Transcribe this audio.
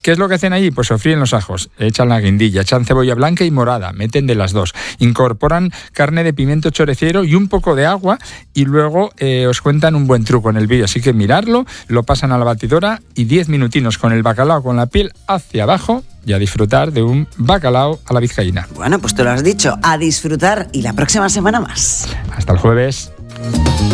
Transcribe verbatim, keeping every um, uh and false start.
¿Qué es lo que hacen allí? Pues sofríen los ajos, echan la guindilla, echan cebolla blanca y morada, meten de las dos, incorporan carne de pimiento choriciero y un poco de agua y luego eh, os cuentan un buen truco en el vídeo, así que mirarlo, lo pasan a la batidora y diez minutinos con el bacalao con la piel hacia abajo y a disfrutar de un bacalao a la vizcaína. Bueno, pues tú lo has dicho, a disfrutar y la próxima semana más. Hasta el jueves.